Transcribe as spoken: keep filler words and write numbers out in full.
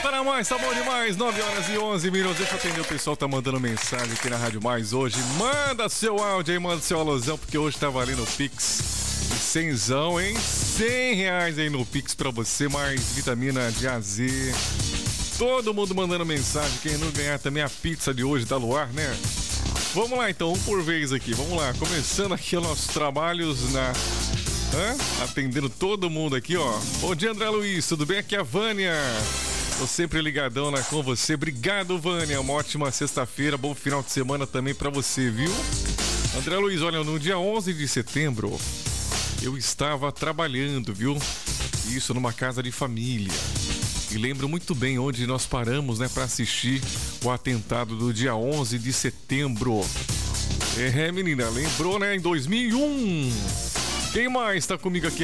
Tá mais, tá bom demais, nove horas e onze minutos. Deixa eu atender, o pessoal tá mandando mensagem aqui na Rádio Mais hoje. Manda seu áudio aí, manda seu alusão, porque hoje tá valendo o Pix. Cenzão, hein? cem reais aí no Pix pra você, mais vitamina de A Z. Todo mundo mandando mensagem. Quem não ganhar também a pizza de hoje da Luar, né? Vamos lá então, um por vez aqui. Vamos lá, começando aqui os nossos trabalhos na... Hã? Atendendo todo mundo aqui, ó. Bom dia, André Luiz, tudo bem? Aqui é a Vânia. Tô sempre ligadão lá com você. Obrigado, Vânia. Uma ótima sexta-feira, bom final de semana também pra você, viu? André Luiz, olha, no dia onze de setembro, eu estava trabalhando, viu? Isso, numa casa de família. E lembro muito bem onde nós paramos, né, pra assistir o atentado do dia onze de setembro. É, menina, lembrou, né, em dois mil e um. Quem mais tá comigo aqui?